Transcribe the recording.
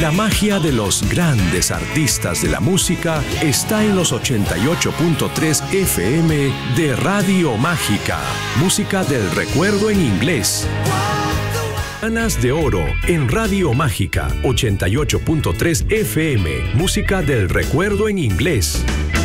La magia de los grandes artistas de la música está en los 88.3 FM de Radio Mágica. Música del recuerdo en inglés. Anas de Oro en Radio Mágica 88.3 FM. Música del recuerdo en inglés.